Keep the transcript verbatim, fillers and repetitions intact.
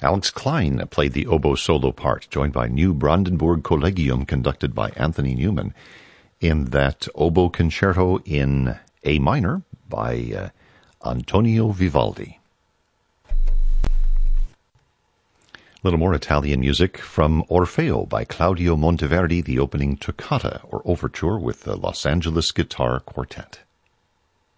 Alex Klein played the oboe solo part, joined by New Brandenburg Collegium conducted by Anthony Newman in that oboe concerto in A minor by uh, Antonio Vivaldi. A little more Italian music from Orfeo by Claudio Monteverdi, the opening toccata or overture with the Los Angeles Guitar Quartet.